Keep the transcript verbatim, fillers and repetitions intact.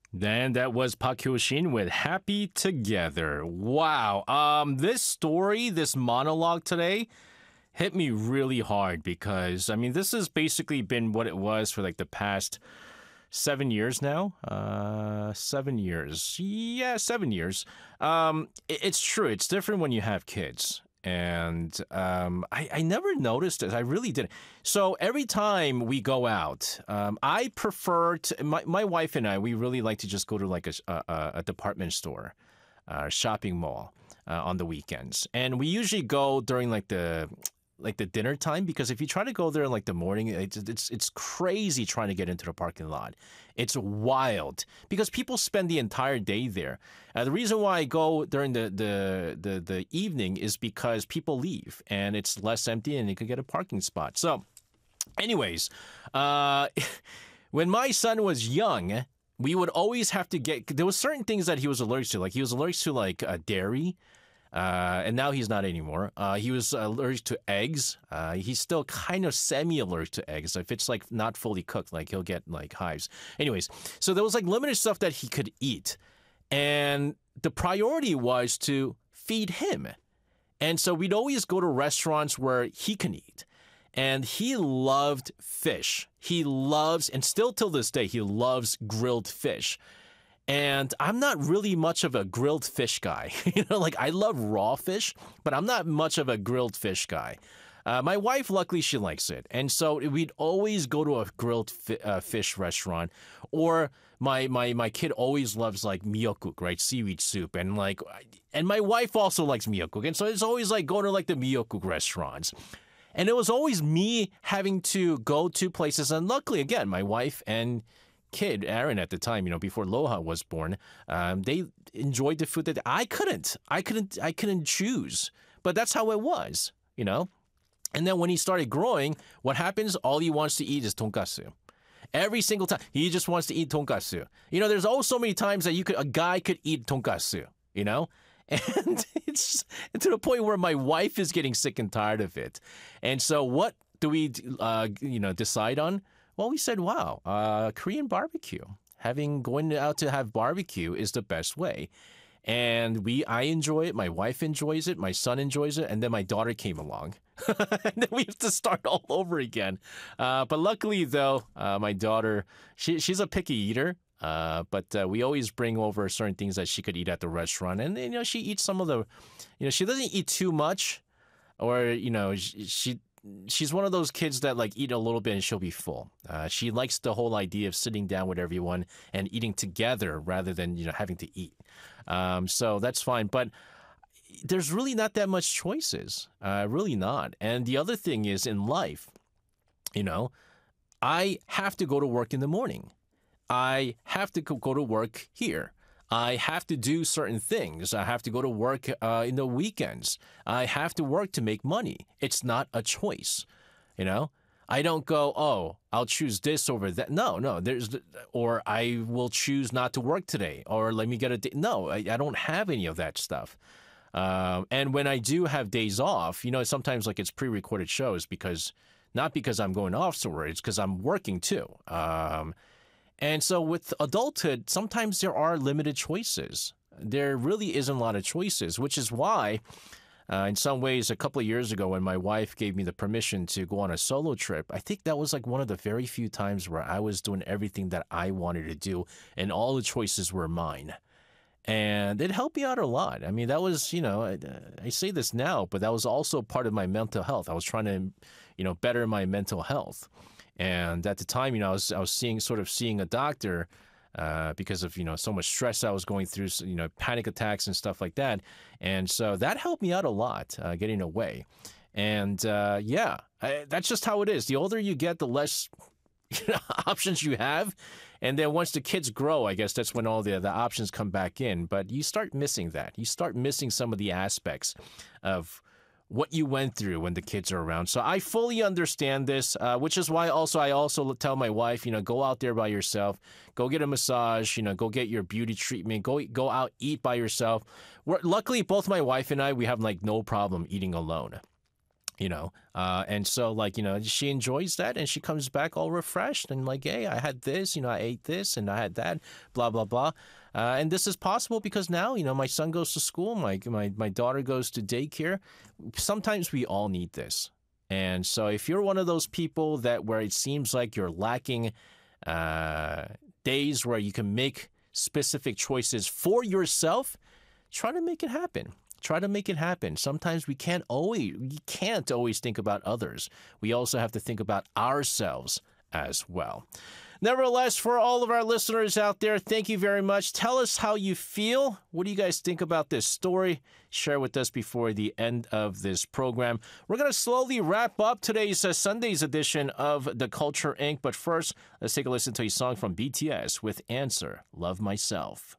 Then that was Park Hyo-shin with Happy Together. Wow. Um, this story, this monologue today hit me really hard because, I mean, this has basically been what it was for like the past seven years now. Uh, seven years. Yeah, seven years. Um, it- it's true. It's different when you have kids. And um, I, I never noticed it. I really didn't. So every time we go out, um, I prefer to, my, my wife and I, we really like to just go to like a, a, a department store, uh, shopping mall uh, on the weekends. And we usually go during like the like the dinner time because if you try to go there in like the morning, it's it's it's crazy trying to get into the parking lot. It's wild because people spend the entire day there. Uh, the reason why I go during the, the the the evening is because people leave and it's less empty and you could get a parking spot. So, anyways, uh, when my son was young, we would always have to get. There was certain things that he was allergic to, like he was allergic to like uh, dairy. Uh, and now he's not anymore. Uh, he was allergic to eggs. Uh, he's still kind of semi-allergic to eggs. If it's like not fully cooked, like he'll get like hives. Anyways, so there was like limited stuff that he could eat. And the priority was to feed him. And so we'd always go to restaurants where he can eat. And he loved fish. He loves, and still till this day, he loves grilled fish. And I'm not really much of a grilled fish guy. You know, like I love raw fish, but I'm not much of a grilled fish guy. Uh, my wife, luckily, she likes it. And so we'd always go to a grilled fi- uh, fish restaurant. Or my, my, my kid always loves like miyeokguk, right? Seaweed soup. And like, and my wife also likes miyeokguk. And so it's always like going to like the miyeokguk restaurants. And it was always me having to go to places. And luckily, again, my wife and kid, Aaron, at the time, you know, before Loha was born, um, they enjoyed the food that I couldn't. I couldn't. I couldn't choose. But that's how it was, you know. And then when he started growing, what happens? All he wants to eat is tonkatsu. Every single time, he just wants to eat tonkatsu. You know, there's always so many times that you could a guy could eat tonkatsu. You know. And it's to the point where my wife is getting sick and tired of it. And so, what do we, uh, you know, decide on? Well, we said, wow, uh, Korean barbecue. Having going out to have barbecue is the best way. And we, I enjoy it. My wife enjoys it. My son enjoys it. And then my daughter came along. And then we have to start all over again. Uh, but luckily, though, uh, my daughter, she, she's a picky eater. Uh, but uh, we always bring over certain things that she could eat at the restaurant. And, you know, she eats some of the, you know, she doesn't eat too much. Or, you know, she... she She's one of those kids that like eat a little bit and she'll be full. Uh, she likes the whole idea of sitting down with everyone and eating together rather than, you know, having to eat. Um, so that's fine. But there's really not that much choices. Uh, really not. And the other thing is in life, you know, I have to go to work in the morning. I have to go to work here. I have to do certain things. I have to go to work uh, in the weekends. I have to work to make money. It's not a choice, you know? I don't go, oh, I'll choose this over that. No, no, there's, or I will choose not to work today, or let me get a day. No, I, I don't have any of that stuff. Um, and when I do have days off, you know, sometimes like it's pre-recorded shows because, not because I'm going off somewhere, it's because I'm working too. Um, And so with adulthood, sometimes there are limited choices. There really isn't a lot of choices, which is why, uh, in some ways, a couple of years ago when my wife gave me the permission to go on a solo trip, I think that was like one of the very few times where I was doing everything that I wanted to do and all the choices were mine. And it helped me out a lot. I mean, that was, you know, I, I say this now, but that was also part of my mental health. I was trying to, you know, better my mental health. And at the time, you know, I was I was seeing sort of seeing a doctor uh, because of, you know, so much stress I was going through, you know, panic attacks and stuff like that. And so that helped me out a lot, uh, getting away. And uh, yeah, I, that's just how it is. The older you get, the less you know, options you have. And then once the kids grow, I guess that's when all the, the options come back in. But you start missing that. You start missing some of the aspects of what you went through when the kids are around. So I fully understand this, uh, which is why also I also tell my wife, you know, go out there by yourself, go get a massage, you know, go get your beauty treatment, go go out, eat by yourself. We're, luckily, both my wife and I, we have like no problem eating alone. you know uh and so like you know she enjoys that and she comes back all refreshed and like, hey, I had this, you know I ate this and I had that, blah blah blah. Uh, and this is possible because now, you know my son goes to school, my my my daughter goes to daycare. Sometimes we all need this. And so if you're one of those people that where it seems like you're lacking uh days where you can make specific choices for yourself, try to make it happen. Try to make it happen. Sometimes we can't always we can't always think about others. We also have to think about ourselves as well. Nevertheless, for all of our listeners out there, thank you very much. Tell us how you feel. What do you guys think about this story? Share with us before the end of this program. We're going to slowly wrap up today's uh, Sunday's edition of The Culture Incorporated. But first, let's take a listen to a song from B T S with Answer, Love Myself.